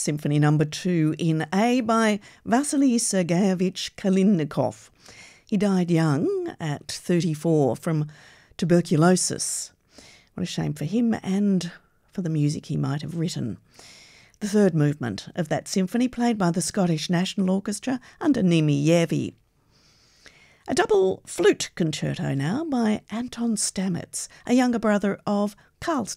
Symphony No. 2 in A by Vasily Sergeyevich Kalinnikov. He died young at 34 from tuberculosis. What a shame for him and for the music he might have written. The third movement of that symphony, played by the Scottish National Orchestra under Niemi Järvi. A double flute concerto now by Anton Stamets, a younger brother of Carl